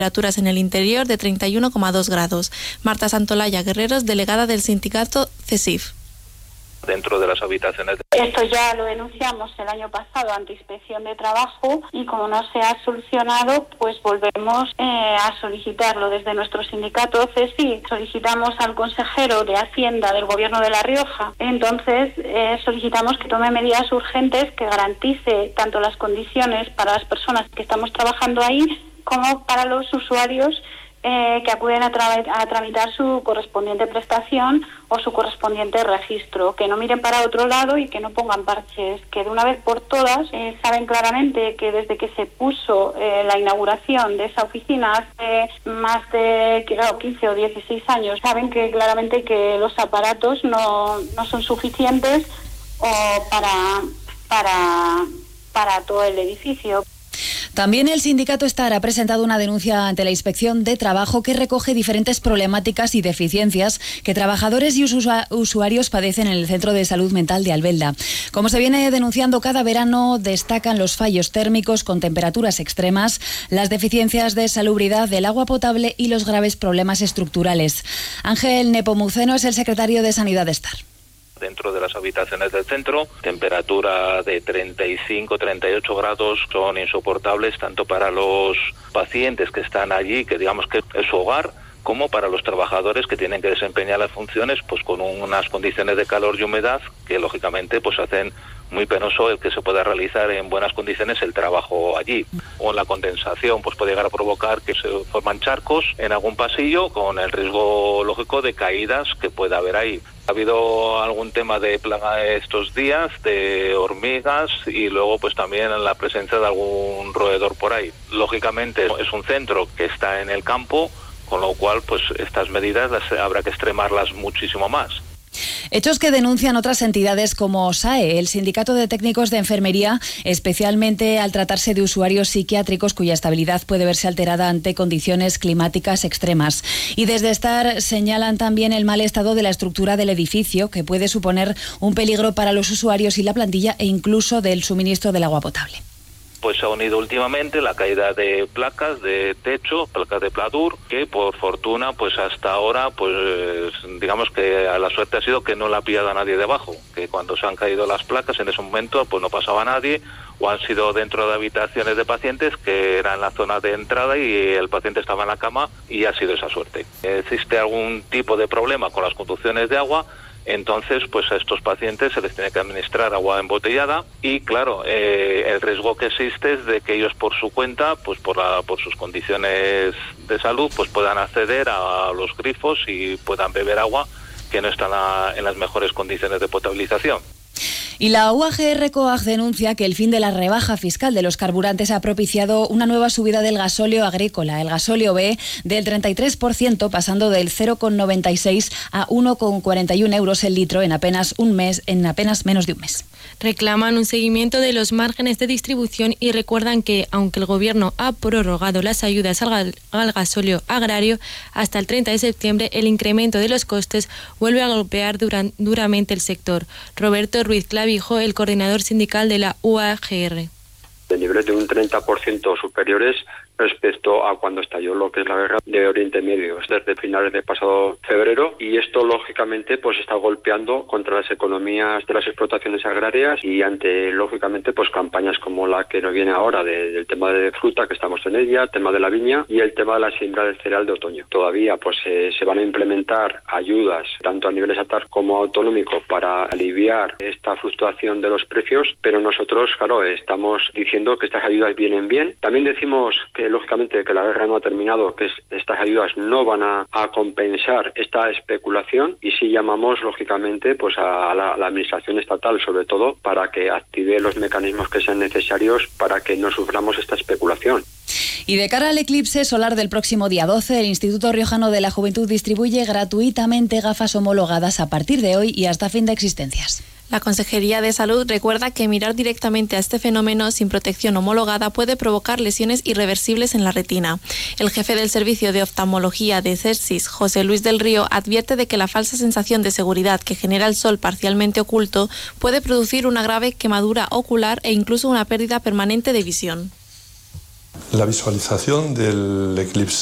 Temperaturas en el interior de 31,2 grados. Marta Santolaya Guerreros, delegada del sindicato CESIF. Dentro de las habitaciones. Esto ya lo denunciamos el año pasado ante Inspección de Trabajo y como no se ha solucionado, pues volvemos a solicitarlo desde nuestro sindicato CESI. Solicitamos al consejero de Hacienda del Gobierno de La Rioja. Entonces solicitamos que tome medidas urgentes que garantice tanto las condiciones para las personas que estamos trabajando ahí como para los usuarios que acuden a tramitar su correspondiente prestación o su correspondiente registro, que no miren para otro lado y que no pongan parches, que de una vez por todas saben claramente que desde que se puso la inauguración de esa oficina hace más de 15 o 16 años, saben que claramente que los aparatos no son suficientes para todo el edificio. También el sindicato STAR ha presentado una denuncia ante la Inspección de Trabajo que recoge diferentes problemáticas y deficiencias que trabajadores y usuarios padecen en el Centro de Salud Mental de Albelda. Como se viene denunciando cada verano, destacan los fallos térmicos con temperaturas extremas, las deficiencias de salubridad del agua potable y los graves problemas estructurales. Ángel Nepomuceno es el secretario de Sanidad de STAR. Dentro de las habitaciones del centro, temperatura de 35-38 grados son insoportables tanto para los pacientes que están allí, que digamos que es su hogar, como para los trabajadores que tienen que desempeñar las funciones pues con unas condiciones de calor y humedad que lógicamente pues hacen muy penoso el que se pueda realizar en buenas condiciones el trabajo allí. O la condensación pues puede llegar a provocar que se forman charcos en algún pasillo con el riesgo lógico de caídas que pueda haber ahí. Ha habido algún tema de plaga estos días, de hormigas y luego pues también la presencia de algún roedor por ahí. Lógicamente es un centro que está en el campo, con lo cual pues estas medidas habrá que extremarlas muchísimo más. Hechos que denuncian otras entidades como SAE, el Sindicato de Técnicos de Enfermería, especialmente al tratarse de usuarios psiquiátricos cuya estabilidad puede verse alterada ante condiciones climáticas extremas. Y desde STAR señalan también el mal estado de la estructura del edificio, que puede suponer un peligro para los usuarios y la plantilla e incluso del suministro del agua potable. Pues se ha unido últimamente la caída de placas de techo, placas de pladur, que por fortuna pues hasta ahora pues digamos que la suerte ha sido que no la ha pillado a nadie debajo, que cuando se han caído las placas en ese momento pues no pasaba nadie, o han sido dentro de habitaciones de pacientes que era en la zona de entrada y el paciente estaba en la cama y ha sido esa suerte. ¿Existe algún tipo de problema con las conducciones de agua? Entonces, pues a estos pacientes se les tiene que administrar agua embotellada y, claro, el riesgo que existe es de que ellos por su cuenta, pues por sus condiciones de salud, pues puedan acceder a los grifos y puedan beber agua que no está en las mejores condiciones de potabilización. Y la UAGR COAG denuncia que el fin de la rebaja fiscal de los carburantes ha propiciado una nueva subida del gasóleo agrícola, el gasóleo B, del 33%, pasando del 0,96 a 1,41 euros el litro en apenas menos de un mes. Reclaman un seguimiento de los márgenes de distribución y recuerdan que, aunque el Gobierno ha prorrogado las ayudas al gasóleo agrario hasta el 30 de septiembre, el incremento de los costes vuelve a golpear duramente el sector. Roberto Ruiz Clavijo, el coordinador sindical de la UAGR. De niveles de un 30% superiores respecto a cuando estalló lo que es la guerra de Oriente Medio, desde finales del pasado febrero, y esto lógicamente pues está golpeando contra las economías de las explotaciones agrarias y ante lógicamente pues campañas como la que nos viene ahora del tema de fruta que estamos en ella, el tema de la viña y el tema de la siembra del cereal de otoño. Todavía pues se van a implementar ayudas tanto a nivel estatal como autonómico para aliviar esta fluctuación de los precios, pero nosotros claro estamos diciendo que estas ayudas vienen bien. También decimos que lógicamente que la guerra no ha terminado, que estas ayudas no van a compensar esta especulación y sí llamamos lógicamente pues a la administración estatal sobre todo para que active los mecanismos que sean necesarios para que no suframos esta especulación. Y de cara al eclipse solar del próximo día 12, el Instituto Riojano de la Juventud distribuye gratuitamente gafas homologadas a partir de hoy y hasta fin de existencias. La Consejería de Salud recuerda que mirar directamente a este fenómeno sin protección homologada puede provocar lesiones irreversibles en la retina. El jefe del Servicio de Oftalmología de CERSIS, José Luis del Río, advierte de que la falsa sensación de seguridad que genera el sol parcialmente oculto puede producir una grave quemadura ocular e incluso una pérdida permanente de visión. La visualización del eclipse